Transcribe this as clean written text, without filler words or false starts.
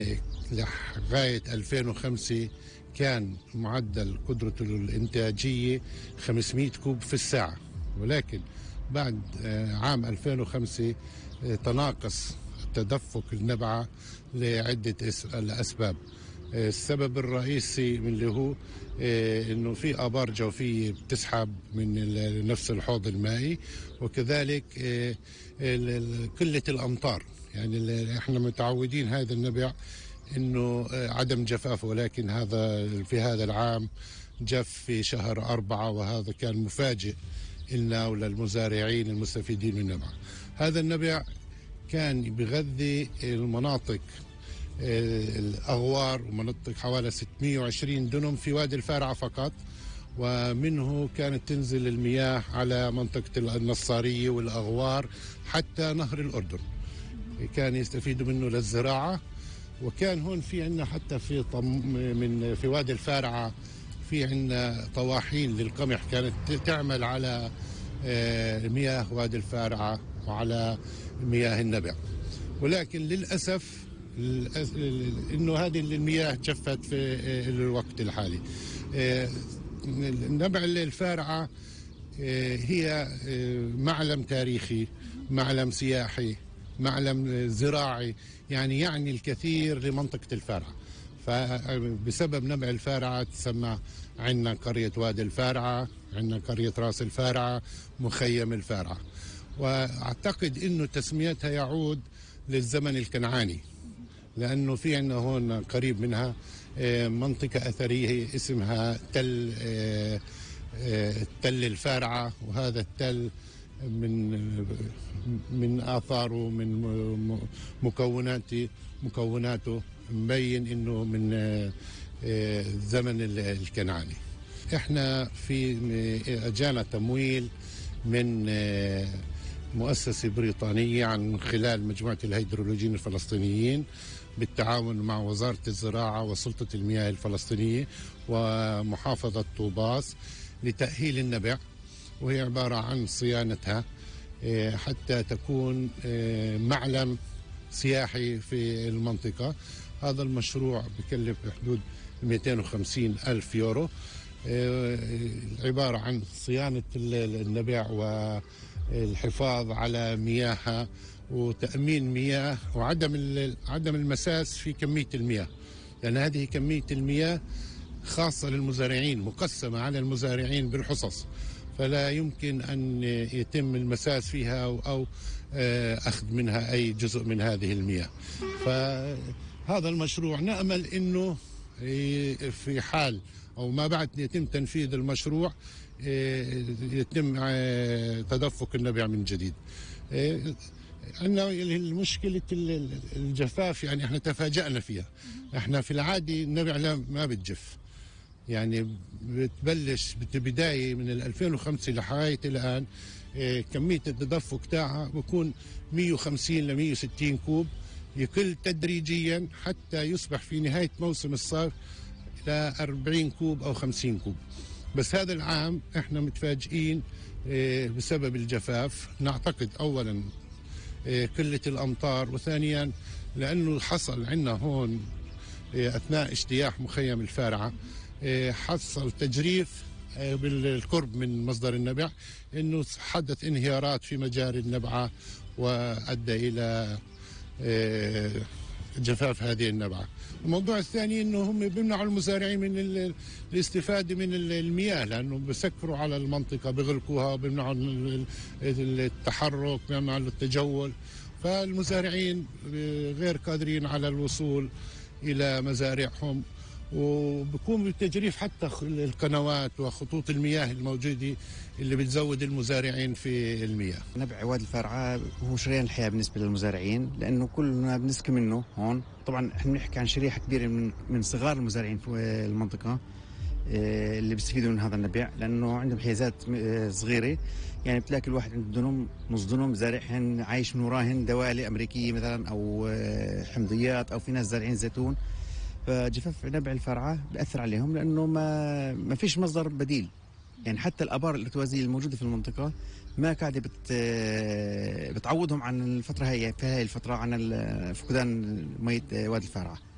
لغاية 2005 كان معدل قدرته الإنتاجية 500 كوب في الساعة، ولكن بعد عام 2005 تناقص تدفق النبعة لعدة أسباب. السبب الرئيسي من اللي هو انه في ابار جوفيه بتسحب من نفس الحوض المائي، وكذلك قله الامطار. يعني احنا متعودين هذا النبع انه عدم جفافه، ولكن في هذا العام جف في شهر 4، وهذا كان مفاجئ لنا وللمزارعين المستفيدين من النبع. هذا النبع كان بغذي المناطق الأغوار ومنطقة حوالي 620 دنم في وادي الفارعة فقط، ومنه كانت تنزل المياه على منطقة النصارية والأغوار حتى نهر الأردن، كان يستفيدوا منه للزراعة. وكان هون في عندنا حتى في وادي الفارعة في عندنا طواحين للقمح كانت تعمل على مياه وادي الفارعة وعلى مياه النبع، ولكن للأسف انه هذه المياه جفت في الوقت الحالي. نبع الفارعة هي معلم تاريخي، معلم سياحي، معلم زراعي، يعني الكثير لمنطقة الفارعة. فبسبب نبع الفارعة تسمى عندنا قرية وادي الفارعة، عندنا قرية راس الفارعة، مخيم الفارعة. واعتقد انه تسميتها يعود للزمن الكنعاني، لأنه في عندنا هون قريب منها منطقة أثرية اسمها تل الفارعة، وهذا التل من آثاره من مكوناته مبين إنه من الزمن الكنعاني. إحنا أجانا تمويل من مؤسسة بريطانية عن خلال مجموعة الهيدرولوجيين الفلسطينيين بالتعاون مع وزارة الزراعة وسلطة المياه الفلسطينية ومحافظة طوباس لتأهيل النبع، وهي عبارة عن صيانتها حتى تكون معلم سياحي في المنطقة. هذا المشروع بكلف بحدود 250 ألف يورو، عبارة عن صيانة النبع والحفاظ على مياهها وتأمين مياه وعدم المساس في كمية المياه، لأن هذه كمية المياه خاصة للمزارعين، مقسمة على المزارعين بالحصص، فلا يمكن أن يتم المساس فيها أو أخذ منها أي جزء من هذه المياه. فهذا المشروع نأمل أنه في حال أو ما بعد يتم تنفيذ المشروع يتم تدفق النبع من جديد. عندنا المشكلة الجفاف، يعني احنا تفاجأنا فيها. احنا في العادة النبع ما بتجف، يعني بتبلش بداية من 2005 لحد الآن كمية التدفق تاعها بكون 150 ل 160 كوب، يقل تدريجيا حتى يصبح في نهاية موسم الصيف إلى 40 كوب أو 50 كوب. بس هذا العام احنا متفاجئين بسبب الجفاف. نعتقد أولا قلة الأمطار، وثانيا لأنه حصل عندنا هون أثناء اجتياح مخيم الفارعة حصل تجريف بالقرب من مصدر النبع، أنه حدث انهيارات في مجاري النبعة وأدى إلى جفاف هذه النبعة. الموضوع الثاني أنه هم بيمنعوا المزارعين من الاستفادة من المياه، لأنه بسكروا على المنطقة، بغلقوها، بيمنعوا التحرك، بيمنعوا التجول، فالمزارعين غير قادرين على الوصول إلى مزارعهم، وبكون بالتجريف حتى القنوات وخطوط المياه الموجودة اللي بتزود المزارعين في المياه. نبع وادي الفارعة هو شريان الحياة بالنسبة للمزارعين، لأنه كلنا بنسكن منه هون. طبعا احنا بنحكي عن شريحة كبيرة من صغار المزارعين في المنطقة اللي بيستفيدوا من هذا النبع، لأنه عندهم حيازات صغيرة. يعني بتلاقي الواحد عنده دنم، نص دنم، زارعهن عايش من وراهن دوالي أمريكية مثلا أو حمضيات، أو في ناس زارعين زيتون. فجفاف نبع الفارعة بيأثر عليهم، لأنه ما فيش مصدر بديل. يعني حتى الآبار الارتوازية الموجودة في المنطقة ما قاعدة بتعوضهم عن الفترة هي في هاي الفترة عن فقدان مية وادي الفارعة.